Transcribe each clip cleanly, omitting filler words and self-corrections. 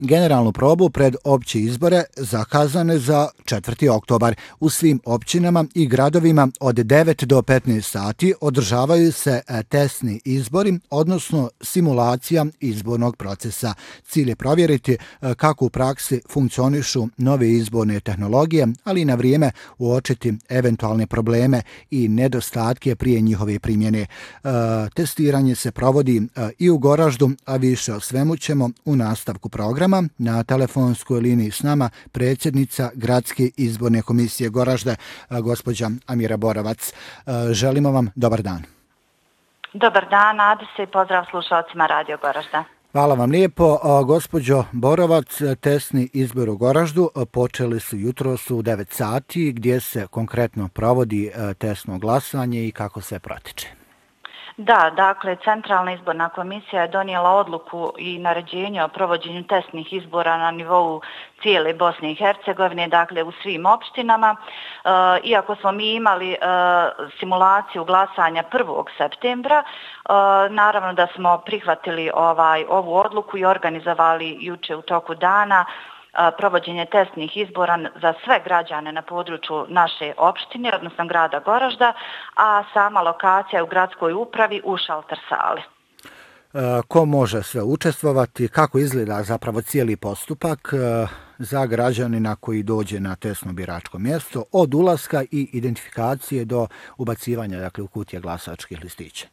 generalnu probu pred opće izbore zakazane za 4. oktobar. U svim općinama i gradovima od 9 do 15 sati održavaju se testni izbori, odnosno simulacija izbornog procesa. Cilj je provjeriti kako u praksi funkcionišu nove izborne tehnologije, ali i na vrijeme uočiti eventualne probleme i nedostatke prije njihove primjene. Testiranje se provodi i u Goraždu, a više o svemu ćemo u nastavku programa. Na telefonskoj liniji s nama predsjednica Gradske izborne komisije Goražde, gospođa Amira Borovac. Želimo vam dobar dan. Dobar dan, nada se i pozdrav slušalcima Radio Goražda. Hvala vam lijepo. Gospođo Borovac, testni izbor u Goraždu počeli su jutros u 9 sati. Gdje se konkretno provodi testno glasanje i kako se protiče? Da, dakle, Centralna izborna komisija je donijela odluku i naređenje o provođenju testnih izbora na nivou cijele Bosne i Hercegovine, dakle u svim opštinama. Iako smo mi imali simulaciju glasanja 1. septembra, naravno da smo prihvatili ovu odluku i organizovali juče u toku dana provođenje testnih izbora za sve građane na području naše opštine, odnosno grada Goražda, a sama lokacija je u gradskoj upravi u šalter sali. Ko može sve učestvovati, kako izgleda zapravo cijeli postupak za građanina koji dođe na testno biračko mjesto od ulaska i identifikacije do ubacivanja u kutije glasačkih listića?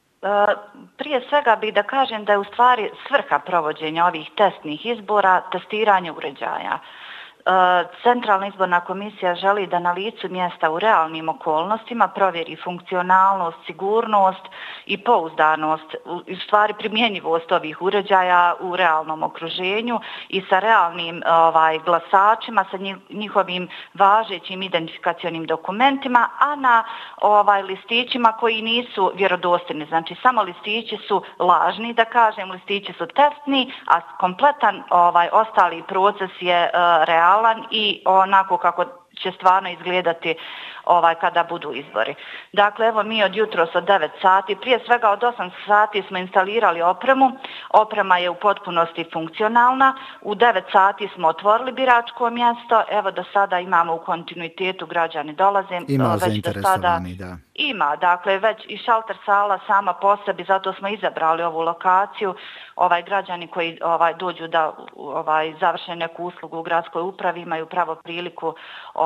Prije svega bih da kažem da je u stvari svrha provođenja ovih testnih izbora testiranje uređaja. Centralna izborna komisija želi da na licu mjesta u realnim okolnostima provjeri funkcionalnost, sigurnost i pouzdanost, u stvari primjenjivost ovih uređaja u realnom okruženju i sa realnim glasačima, sa njihovim važećim identifikacionim dokumentima, a na listićima koji nisu vjerodostojni. Znači, samo listići su lažni, da kažem, listići su testni, a kompletan ostali proces je realan i onako kako će stvarno izgledati kada budu izbori. Dakle, evo mi od jutros od 9 sati, prije svega od 8 sati smo instalirali opremu. Oprema je u potpunosti funkcionalna. U 9 sati smo otvorili biračko mjesto. Evo do sada imamo u kontinuitetu, građani dolaze. Ima zainteresovani, da. Ima, dakle, već i šalter sala sama po sebi, zato smo izabrali ovu lokaciju. Građani koji dođu da završe neku uslugu u gradskoj upravi imaju pravo priliku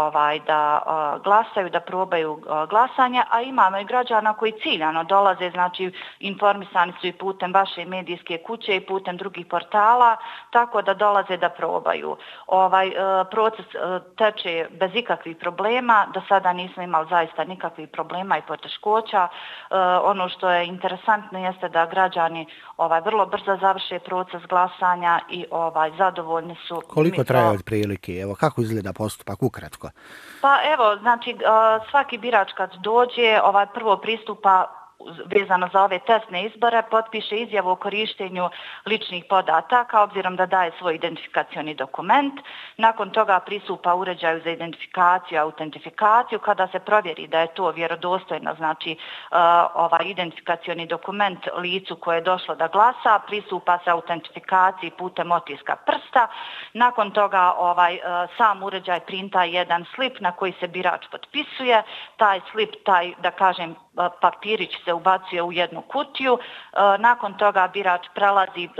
da glasaju, da probaju glasanje, a imamo i građana koji ciljano dolaze, znači informisani su i putem vaše medijske kuće i putem drugih portala, tako da dolaze da probaju. Proces teče bez ikakvih problema, do sada nismo imali zaista nikakvih problema i poteškoća. Ono što je interesantno jeste da građani vrlo brzo završe proces glasanja i zadovoljni su. Koliko traje od prilike? Evo, kako izgleda postupak ukratko? Pa evo, znači svaki birač kad dođe, prvo pristupa vezano za ove testne izbore, potpiše izjavu o korištenju ličnih podataka, obzirom da daje svoj identifikacioni dokument. Nakon toga pristupa uređaju za identifikaciju, autentifikaciju. Kada se provjeri da je to vjerodostojno, znači identifikacioni dokument licu koje je došlo da glasa, pristupa se autentifikaciji putem otiska prsta. Nakon toga sam uređaj printa jedan slip na koji se birač potpisuje. Taj slip, da kažem, papirić se ubacuje u jednu kutiju. Nakon toga birač prelazi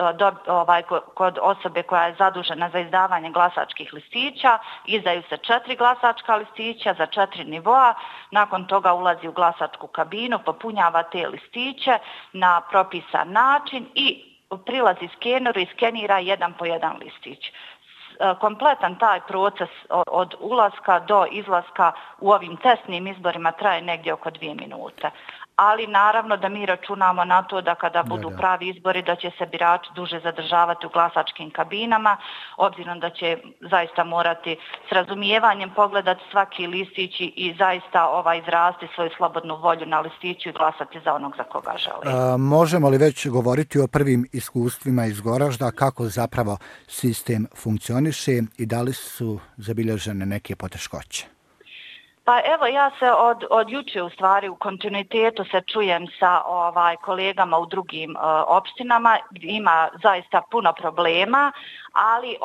kod osobe koja je zadužena za izdavanje glasačkih listića. Izdaju se 4 glasačka listića za 4 nivoa. Nakon toga ulazi u glasačku kabinu, popunjava te listiće na propisan način i prilazi skeneru i skenira jedan po jedan listić. Kompletan taj proces od ulaska do izlaska u ovim testnim izborima traje negdje oko 2 minute. Ali naravno da mi računamo na to da kada budu pravi izbori da će se birači duže zadržavati u glasačkim kabinama, obzirom da će zaista morati s razumijevanjem pogledati svaki listić i zaista izraziti svoju slobodnu volju na listiću i glasati za onog za koga žele. Možemo li već govoriti o prvim iskustvima iz Goražda, kako zapravo sistem funkcioniše i da li su zabilježene neke poteškoće? Pa evo, ja se od juče u stvari u kontinuitetu se čujem sa kolegama u drugim opštinama, ima zaista puno problema, ali